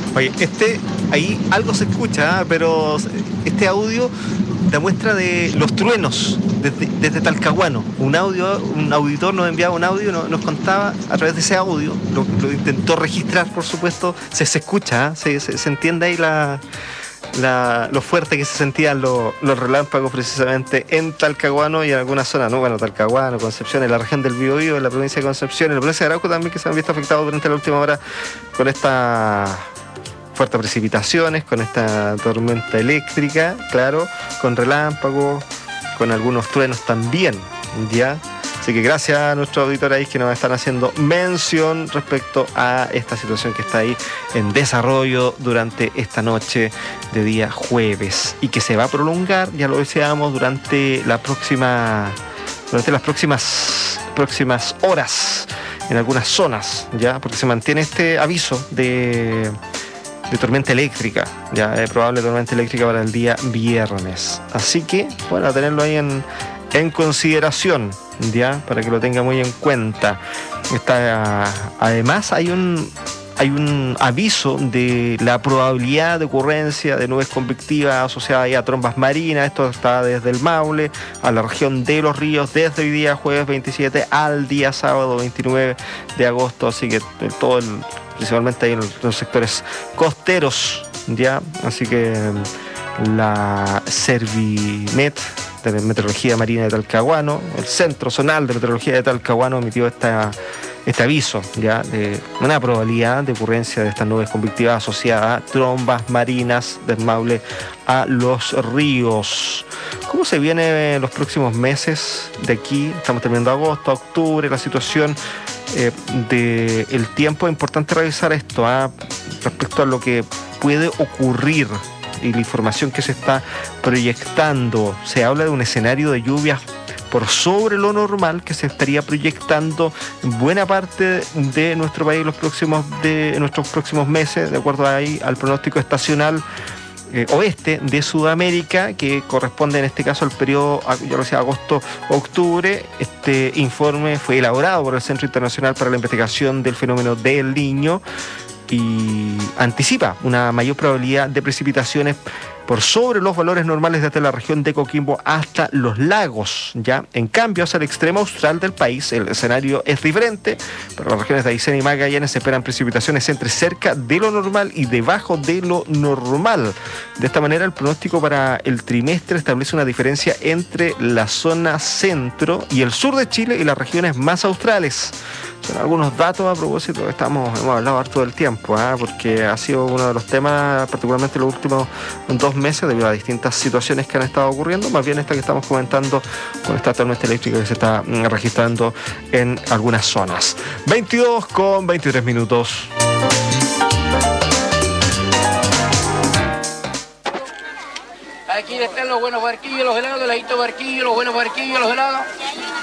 Oye, ahí algo se escucha, pero este audio da muestra de los truenos desde Talcahuano. Un auditor nos enviaba un audio, nos contaba a través de ese audio, lo intentó registrar, por supuesto, se escucha, se entiende ahí lo fuerte que se sentían los relámpagos precisamente en Talcahuano y en algunas zonas, ¿no? Bueno, Talcahuano, Concepción, en la región del Biobío, en la provincia de Concepción, en la provincia de Arauco también, que se han visto afectados durante la última hora con esta fuertes precipitaciones, con esta tormenta eléctrica, claro, con relámpagos, con algunos truenos también, ¿ya? Así que gracias a nuestros auditores ahí que nos están haciendo mención respecto a esta situación que está ahí en desarrollo durante esta noche de día jueves y que se va a prolongar, ya lo decíamos, durante las próximas horas en algunas zonas, ya, porque se mantiene este aviso de tormenta eléctrica, ya, probable tormenta eléctrica para el día viernes. Así que, bueno, a tenerlo ahí en consideración, ya, para que lo tenga muy en cuenta. Además, hay un aviso de la probabilidad de ocurrencia de nubes convectivas asociadas a trombas marinas. Esto está desde el Maule a la región de Los Ríos desde hoy día jueves 27 al día sábado 29 de agosto. Así que principalmente ahí en los sectores costeros, ya. Así que la Servimet de Meteorología Marina de Talcahuano, el Centro Zonal de Meteorología de Talcahuano, emitió este aviso, ya, de una probabilidad de ocurrencia de estas nubes convectivas asociadas a trombas marinas del Maule a los ríos. ¿Cómo se viene en los próximos meses de aquí? Estamos terminando agosto, octubre, la situación del tiempo. Es importante revisar esto respecto a lo que puede ocurrir y la información que se está proyectando. Se habla de un escenario de lluvias por sobre lo normal que se estaría proyectando en buena parte de nuestro país en nuestros próximos meses, de acuerdo ahí al pronóstico estacional oeste de Sudamérica, que corresponde en este caso al periodo, yo lo decía, agosto-octubre. Este informe fue elaborado por el Centro Internacional para la Investigación del Fenómeno del Niño y anticipa una mayor probabilidad de precipitaciones por sobre los valores normales desde la región de Coquimbo hasta los lagos, ¿ya? En cambio, hacia el extremo austral del país, el escenario es diferente. Para las regiones de Aysén y Magallanes se esperan precipitaciones entre cerca de lo normal y debajo de lo normal. De esta manera, el pronóstico para el trimestre establece una diferencia entre la zona centro y el sur de Chile y las regiones más australes. Son algunos datos a propósito que hemos hablado harto del tiempo, porque ha sido uno de los temas, particularmente los últimos 2 meses, debido a distintas situaciones que han estado ocurriendo, más bien esta que estamos comentando con esta tormenta eléctrica que se está registrando en algunas zonas. 22:23. Aquí están los buenos barquillos, los helados, el heladito barquillo, los buenos barquillos, los helados.